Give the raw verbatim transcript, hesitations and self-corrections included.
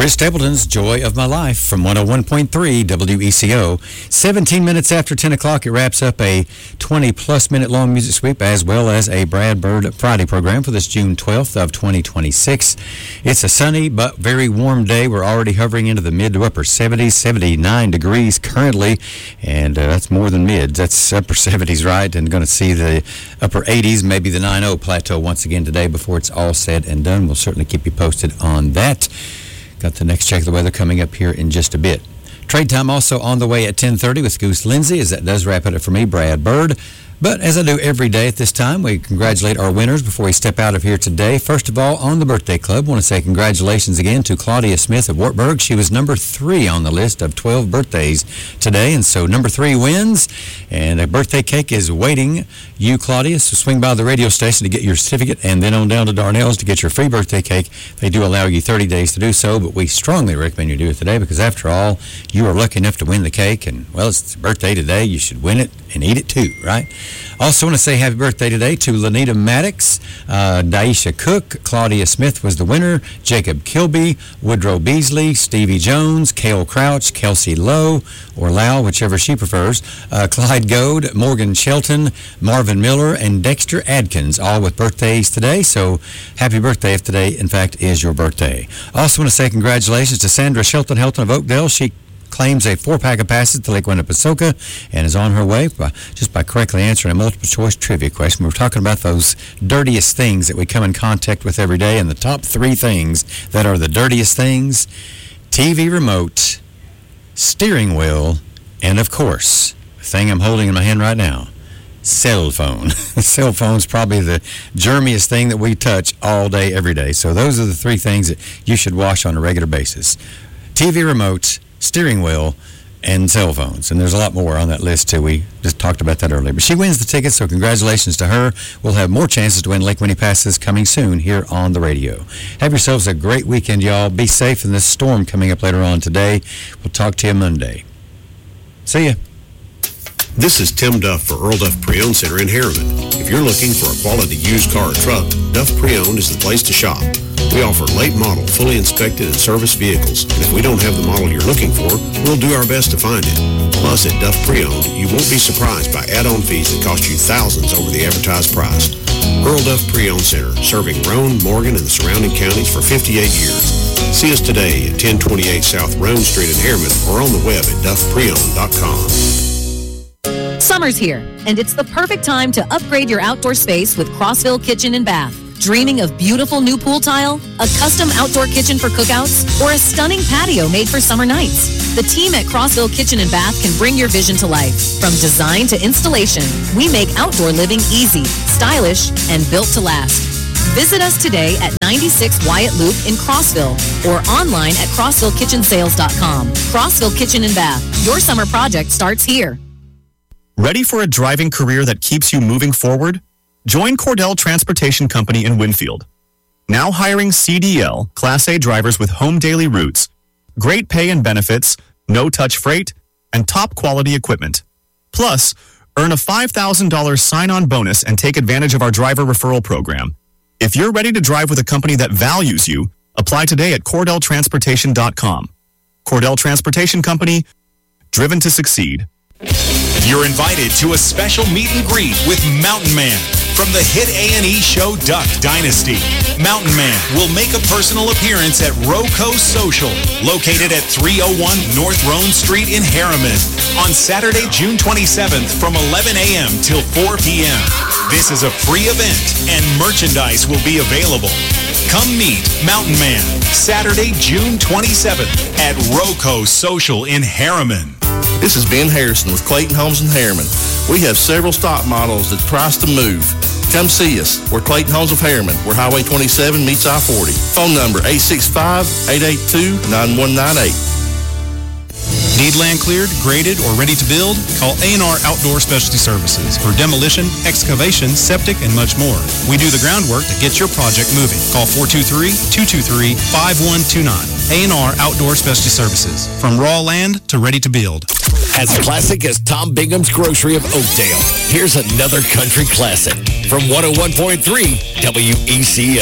Chris Stapleton's Joy of My Life from one oh one point three W E C O. seventeen minutes after ten o'clock, it wraps up a twenty-plus minute long music sweep as well as a Brad Bird Friday program for this June twelfth of twenty twenty-six. It's a sunny but very warm day. We're already hovering into the mid to upper seventies, seventy-nine degrees currently, and uh, that's more than mids. That's upper seventies, right? And going to see the upper eighties, maybe the nine oh plateau once again today before it's all said and done. We'll certainly keep you posted on that. Got the next check of the weather coming up here in just a bit. Trade time also on the way at ten thirty with Goose Lindsay, as that does wrap it up for me, Brad Bird. But as I do every day at this time, we congratulate our winners before we step out of here today. First of all, on the Birthday Club, I want to say congratulations again to Claudia Smith of Wartburg. She was number three on the list of twelve birthdays today, and so number three wins, and a birthday cake is waiting you, Claudia, so swing by the radio station to get your certificate, and then on down to Darnell's to get your free birthday cake. They do allow you thirty days to do so, but we strongly recommend you do it today because, after all, you are lucky enough to win the cake, and, well, it's your birthday today. You should win it and eat it too, right? Also want to say happy birthday today to Lanita Maddox, uh, Daisha Cook, Claudia Smith was the winner, Jacob Kilby, Woodrow Beasley, Stevie Jones, Cale Crouch, Kelsey Lowe, or Lau, whichever she prefers, uh, Clyde Goad, Morgan Shelton, Marvin Miller, and Dexter Adkins, all with birthdays today. So happy birthday if today, in fact, is your birthday. Also want to say congratulations to Sandra Shelton Helton of Oakdale. She claims a four-pack of passes to Lake Winnepesaukah and is on her way by, just by correctly answering a multiple-choice trivia question. We're talking about those dirtiest things that we come in contact with every day, and the top three things that are the dirtiest things: T V remote, steering wheel, and, of course, the thing I'm holding in my hand right now, cell phone. Cell phone's probably the germiest thing that we touch all day, every day. So those are the three things that you should wash on a regular basis: T V remote, steering wheel, and cell phones. And there's a lot more on that list, too. We just talked about that earlier. But she wins the tickets, so congratulations to her. We'll have more chances to win Lake Winnie passes coming soon here on the radio. Have yourselves a great weekend, y'all. Be safe in this storm coming up later on today. We'll talk to you Monday. See ya. This is Tim Duff for Earl Duff Pre-Owned Center in Harriman. If you're looking for a quality used car or truck, Duff Pre-Owned is the place to shop. We offer late model, fully inspected and serviced vehicles, and if we don't have the model you're looking for, we'll do our best to find it. Plus, at Duff Pre-Owned, you won't be surprised by add-on fees that cost you thousands over the advertised price. Earl Duff Pre-Owned Center, serving Roane, Morgan, and the surrounding counties for fifty-eight years. See us today at ten twenty-eight South Roane Street in Harriman or on the web at duff pre owned dot com. Summer's here, and it's the perfect time to upgrade your outdoor space with Crossville Kitchen and Bath. Dreaming of beautiful new pool tile, a custom outdoor kitchen for cookouts, or a stunning patio made for summer nights? The team at Crossville Kitchen and Bath can bring your vision to life. From design to installation, we make outdoor living easy, stylish, and built to last. Visit us today at ninety-six Wyatt Loop in Crossville or online at crossville kitchen sales dot com. Crossville Kitchen and Bath. Your summer project starts here. Ready for a driving career that keeps you moving forward? Join Cordell Transportation Company in Winfield. Now hiring C D L, Class A drivers with home daily routes, great pay and benefits, no-touch freight, and top-quality equipment. Plus, earn a five thousand dollars sign-on bonus and take advantage of our driver referral program. If you're ready to drive with a company that values you, apply today at cordell transportation dot com. Cordell Transportation Company, driven to succeed. You're invited to a special meet and greet with Mountain Man from the hit A and E show Duck Dynasty. Mountain Man will make a personal appearance at Roco Social, located at three oh one North Roane Street in Harriman, on Saturday, June twenty-seventh from eleven a.m. till four p.m. This is a free event, and merchandise will be available. Come meet Mountain Man, Saturday, June twenty-seventh at Roco Social in Harriman. This is Ben Harrison with Clayton Homes in Harriman. We have several stock models that's priced to move. Come see us. We're Clayton Homes of Harriman, where Highway twenty-seven meets I forty. Phone number eight six five, eight eight two, nine one nine eight. Need land cleared, graded, or ready to build? Call A and R Outdoor Specialty Services for demolition, excavation, septic, and much more. We do the groundwork to get your project moving. Call four two three, two two three, five one two nine. A and R Outdoor Specialty Services. From raw land to ready to build. As classic as Tom Bingham's Grocery of Oakdale, here's another country classic from one oh one point three W E C O.